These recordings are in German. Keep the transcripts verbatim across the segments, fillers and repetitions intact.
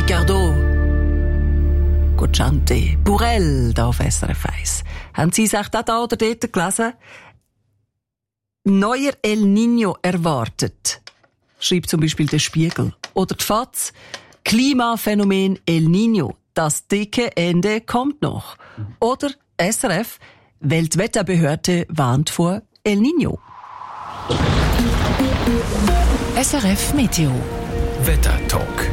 Ricardo Cocciante Burrell da auf S R F eins. Haben Sie es auch da oder dort gelesen? Neuer El Niño erwartet, schreibt zum Beispiel der Spiegel. Oder die F A Z, Klimaphänomen El Niño, das dicke Ende kommt noch. Oder S R F, Weltwetterbehörde warnt vor El Niño. S R F Meteo. Wettertalk.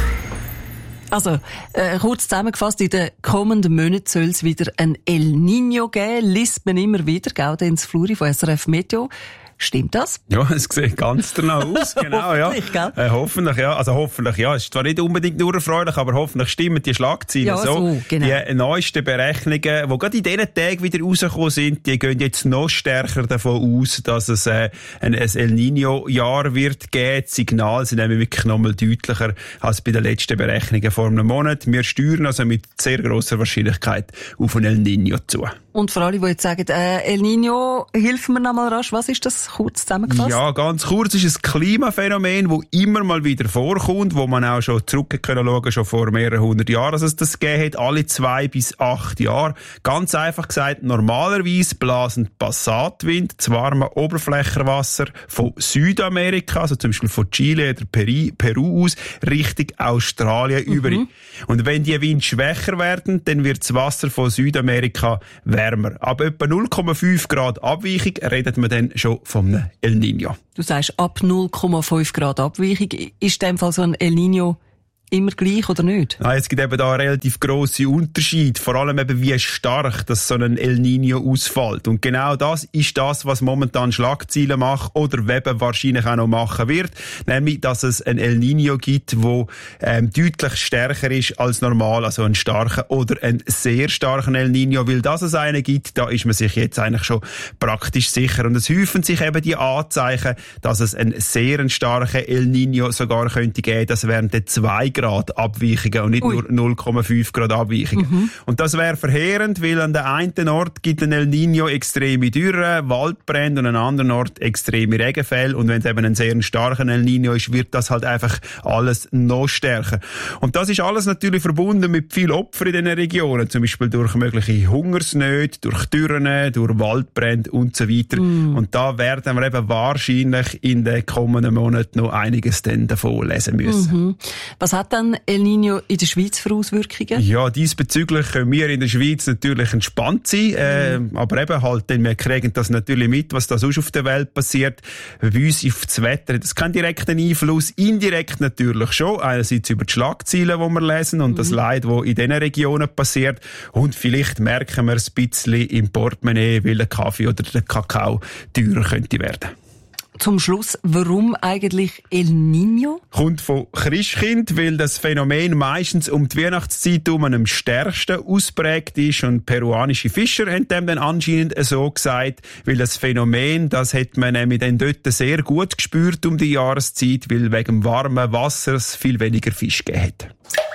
Also, äh, kurz zusammengefasst, in den kommenden Monaten soll es wieder ein El Niño geben, liest man immer wieder, Gaudenz Fluri von S R F Meteo. Stimmt das? Ja, es sieht ganz danach aus, genau, ja. Hoffentlich, gell? Äh, hoffentlich, ja. Also hoffentlich, ja. Es ist zwar nicht unbedingt nur erfreulich, aber hoffentlich stimmen die Schlagzeilen ja, so. so genau. Die neuesten Berechnungen, die gerade in diesen Tagen wieder rausgekommen sind, die gehen jetzt noch stärker davon aus, dass es äh, ein, ein El Niño-Jahr wird geben. Die Signale sind nämlich wirklich noch mal deutlicher als bei den letzten Berechnungen vor einem Monat. Wir steuern also mit sehr grosser Wahrscheinlichkeit auf ein El Niño zu. Und für alle, die jetzt sagen, äh, El Niño, hilf mir noch mal rasch, was ist das kurz zusammengefasst? Ja, ganz kurz, ist ein Klimaphänomen, das immer mal wieder vorkommt, wo man auch schon zurück können schauen, schon vor mehreren hundert Jahren, dass es das gegeben hat, alle zwei bis acht Jahre. Ganz einfach gesagt, normalerweise blasen Passatwind, das warme Oberflächenwasser von Südamerika, also zum Beispiel von Chile oder Peri, Peru aus, Richtung Australien mhm. über. Und wenn die Winde schwächer werden, dann wird das Wasser von Südamerika wärmer. Ab etwa null Komma fünf Grad Abweichung redet man dann schon von einem El Niño. Du sagst, ab null Komma fünf Grad Abweichung. Ist in dem Fall so ein El Niño immer gleich oder nicht? Nein, es gibt eben da relativ grosse Unterschiede. Vor allem eben, wie stark das so ein El Niño ausfällt. Und genau das ist das, was momentan Schlagzeilen macht oder Weber wahrscheinlich auch noch machen wird. Nämlich, dass es ein El Niño gibt, wo ähm, deutlich stärker ist als normal. Also ein starker oder ein sehr starker El Niño. Weil dass es einen gibt, da ist man sich jetzt eigentlich schon praktisch sicher. Und es häufen sich eben die Anzeichen, dass es einen sehr starken El Niño sogar könnte geben. Das wären dann zwei Grad Abweichungen und nicht Ui. nur null Komma fünf Grad Abweichungen. Mhm. Und das wäre verheerend, weil an der einen Ort gibt ein El Niño extreme Dürre, Waldbrände und an einem anderen Ort extreme Regenfälle. Und wenn es eben ein sehr starker El Niño ist, wird das halt einfach alles noch stärker. Und das ist alles natürlich verbunden mit viel Opfern in diesen Regionen, zum Beispiel durch mögliche Hungersnöte, durch Dürren, durch Waldbrände und so weiter. Mhm. Und da werden wir eben wahrscheinlich in den kommenden Monaten noch einiges dann davon lesen müssen. Mhm. Was hat dann El Niño in der Schweiz für Auswirkungen? Ja, diesbezüglich können wir in der Schweiz natürlich entspannt sein, mhm. äh, aber eben halt, denn wir kriegen das natürlich mit, was da sonst auf der Welt passiert. Bei uns auf das Wetter, das keinen direkten Einfluss, indirekt natürlich schon, einerseits über die Schlagzeilen, die wir lesen und mhm. das Leid, das in diesen Regionen passiert, und vielleicht merken wir es ein bisschen im Portemonnaie, weil der Kaffee oder der Kakao teurer könnte werden. Zum Schluss, warum eigentlich El Niño? Kommt von Christkind, weil das Phänomen meistens um die Weihnachtszeit um am stärksten ausprägt ist, und peruanische Fischer haben dem dann anscheinend so gesagt, weil das Phänomen, das hat man nämlich dann dort sehr gut gespürt um die Jahreszeit, weil wegen dem warmen Wasser es viel weniger Fisch gegeben hat.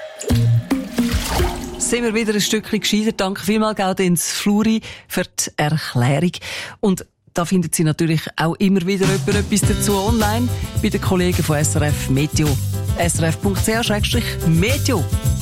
Sind wir wieder ein Stückchen gescheiter. Danke vielmals, Gaudenz Fluri, für die Erklärung. Und da findet Sie natürlich auch immer wieder etwas dazu online bei den Kollegen von S R F Meteo. S R F Punkt C H Meteo.